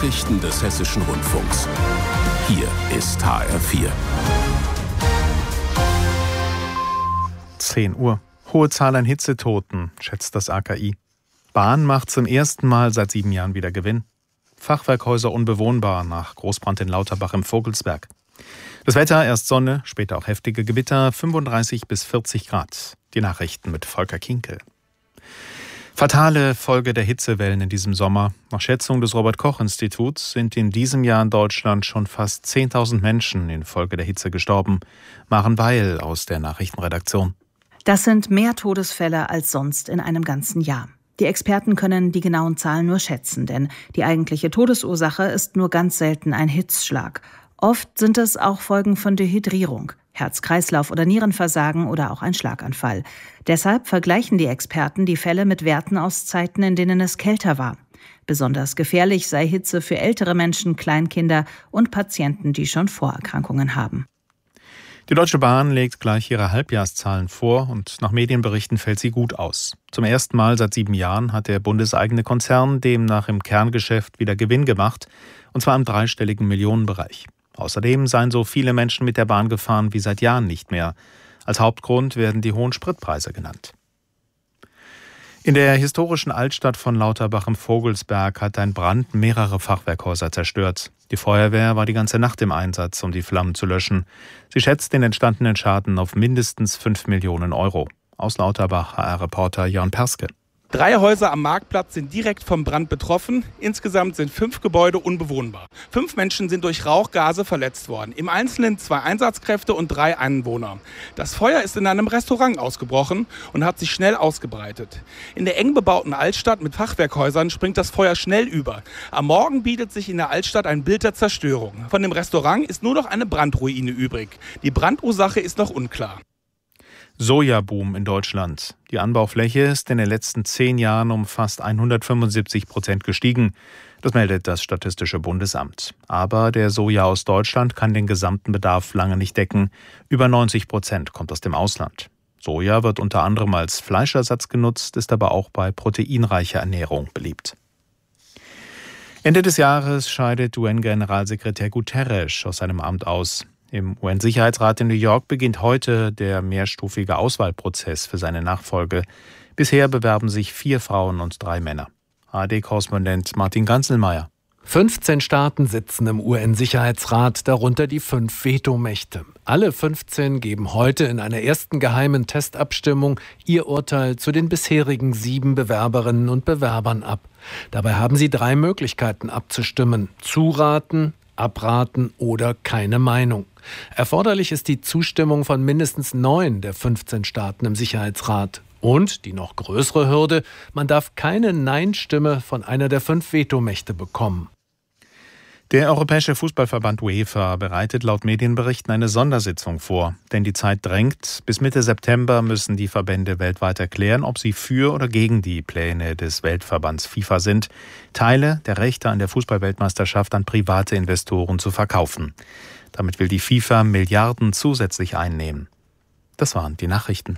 Nachrichten des Hessischen Rundfunks. Hier ist HR4. 10 Uhr. Hohe Zahl an Hitzetoten, schätzt das AKI. Bahn macht zum ersten Mal seit 7 Jahren wieder Gewinn. Fachwerkhäuser unbewohnbar nach Großbrand in Lauterbach im Vogelsberg. Das Wetter, erst Sonne, später auch heftige Gewitter, 35 bis 40 Grad. Die Nachrichten mit Volker Kinkel. Fatale Folge der Hitzewellen in diesem Sommer. Nach Schätzung des Robert-Koch-Instituts sind in diesem Jahr in Deutschland schon fast 10.000 Menschen infolge der Hitze gestorben. Maren Weil aus der Nachrichtenredaktion. Das sind mehr Todesfälle als sonst in einem ganzen Jahr. Die Experten können die genauen Zahlen nur schätzen, denn die eigentliche Todesursache ist nur ganz selten ein Hitzschlag. Oft sind es auch Folgen von Dehydrierung, Herz-Kreislauf- oder Nierenversagen oder auch ein Schlaganfall. Deshalb vergleichen die Experten die Fälle mit Werten aus Zeiten, in denen es kälter war. Besonders gefährlich sei Hitze für ältere Menschen, Kleinkinder und Patienten, die schon Vorerkrankungen haben. Die Deutsche Bahn legt gleich ihre Halbjahreszahlen vor und nach Medienberichten fällt sie gut aus. Zum ersten Mal seit 7 Jahren hat der bundeseigene Konzern demnach im Kerngeschäft wieder Gewinn gemacht, und zwar im dreistelligen Millionenbereich. Außerdem seien so viele Menschen mit der Bahn gefahren wie seit Jahren nicht mehr. Als Hauptgrund werden die hohen Spritpreise genannt. In der historischen Altstadt von Lauterbach im Vogelsberg hat ein Brand mehrere Fachwerkhäuser zerstört. Die Feuerwehr war die ganze Nacht im Einsatz, um die Flammen zu löschen. Sie schätzt den entstandenen Schaden auf mindestens 5 Millionen Euro. Aus Lauterbach HR-Reporter Jan Perske. 3 Häuser am Marktplatz sind direkt vom Brand betroffen. Insgesamt sind 5 Gebäude unbewohnbar. 5 Menschen sind durch Rauchgase verletzt worden. Im Einzelnen 2 Einsatzkräfte und 3 Anwohner. Das Feuer ist in einem Restaurant ausgebrochen und hat sich schnell ausgebreitet. In der eng bebauten Altstadt mit Fachwerkhäusern springt das Feuer schnell über. Am Morgen bietet sich in der Altstadt ein Bild der Zerstörung. Von dem Restaurant ist nur noch eine Brandruine übrig. Die Brandursache ist noch unklar. Sojaboom in Deutschland. Die Anbaufläche ist in den letzten 10 Jahren um fast 175% gestiegen. Das meldet das Statistische Bundesamt. Aber der Soja aus Deutschland kann den gesamten Bedarf lange nicht decken. Über 90% kommt aus dem Ausland. Soja wird unter anderem als Fleischersatz genutzt, ist aber auch bei proteinreicher Ernährung beliebt. Ende des Jahres scheidet UN-Generalsekretär Guterres aus seinem Amt aus. Im UN-Sicherheitsrat in New York beginnt heute der mehrstufige Auswahlprozess für seine Nachfolge. Bisher bewerben sich 4 Frauen und 3 Männer. ARD-Korrespondent Martin Ganzelmeier. 15 Staaten sitzen im UN-Sicherheitsrat, darunter die 5 Vetomächte. Alle 15 geben heute in einer ersten geheimen Testabstimmung ihr Urteil zu den bisherigen 7 Bewerberinnen und Bewerbern ab. Dabei haben sie 3 Möglichkeiten abzustimmen: zuraten, abraten oder keine Meinung. Erforderlich ist die Zustimmung von mindestens 9 der 15 Staaten im Sicherheitsrat. Und, die noch größere Hürde, man darf keine Nein-Stimme von einer der 5 Vetomächte bekommen. Der Europäische Fußballverband UEFA bereitet laut Medienberichten eine Sondersitzung vor. Denn die Zeit drängt. Bis Mitte September müssen die Verbände weltweit erklären, ob sie für oder gegen die Pläne des Weltverbands FIFA sind, Teile der Rechte an der Fußballweltmeisterschaft an private Investoren zu verkaufen. Damit will die FIFA Milliarden zusätzlich einnehmen. Das waren die Nachrichten.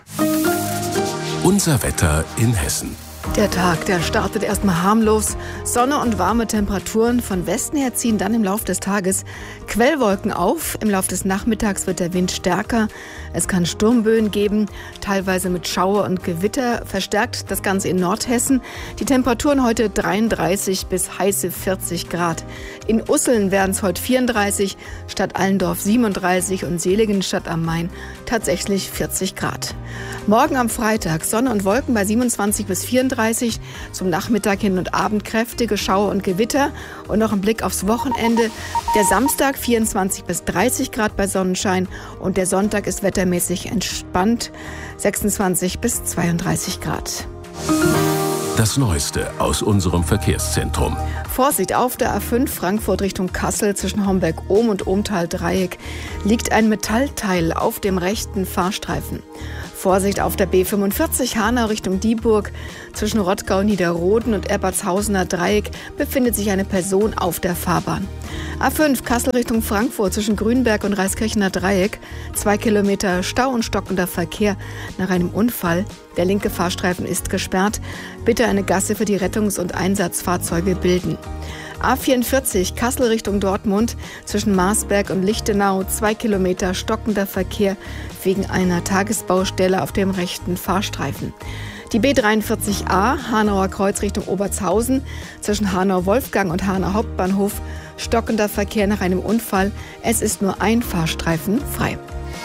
Unser Wetter in Hessen. Der Tag, der startet erstmal harmlos. Sonne und warme Temperaturen. Von Westen her ziehen dann im Laufe des Tages Quellwolken auf. Im Laufe des Nachmittags wird der Wind stärker. Es kann Sturmböen geben, teilweise mit Schauer und Gewitter. Verstärkt das Ganze in Nordhessen. Die Temperaturen heute 33 bis heiße 40 Grad. In Usseln werden es heute 34, Stadt Allendorf 37 und Selingen Stadt am Main tatsächlich 40 Grad. Morgen am Freitag Sonne und Wolken bei 27 bis 34, zum Nachmittag hin und Abend kräftige Schauer und Gewitter und noch ein Blick aufs Wochenende. Der Samstag 24 bis 30 Grad bei Sonnenschein und der Sonntag ist wettermäßig entspannt, 26 bis 32 Grad. Das Neueste aus unserem Verkehrszentrum. Vorsicht, auf der A5 Frankfurt Richtung Kassel zwischen Homberg-Ohm und Ohmtal-Dreieck liegt ein Metallteil auf dem rechten Fahrstreifen. Vorsicht auf der B45 Hanau Richtung Dieburg. Zwischen Rottgau, Niederroden und Erbernshausener Dreieck befindet sich eine Person auf der Fahrbahn. A5 Kassel Richtung Frankfurt zwischen Grünberg und Reiskirchener Dreieck. 2 Kilometer Stau und stockender Verkehr nach einem Unfall. Der linke Fahrstreifen ist gesperrt. Bitte eine Gasse für die Rettungs- und Einsatzfahrzeuge bilden. A44 Kassel Richtung Dortmund zwischen Marsberg und Lichtenau 2 Kilometer stockender Verkehr wegen einer Tagesbaustelle auf dem rechten Fahrstreifen. Die B43a Hanauer Kreuz Richtung Obertshausen zwischen Hanau-Wolfgang und Hanau Hauptbahnhof stockender Verkehr nach einem Unfall. Es ist nur ein Fahrstreifen frei.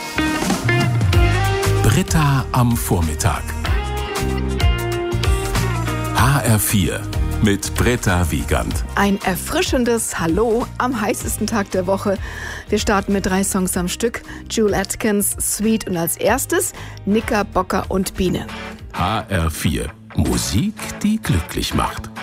Britta am Vormittag. HR4 mit Britta Wiegand. Ein erfrischendes Hallo am heißesten Tag der Woche. Wir starten mit 3 Songs am Stück. Jule Atkins, Sweet und als erstes Knickerbocker und Biene. HR4. Musik, die glücklich macht.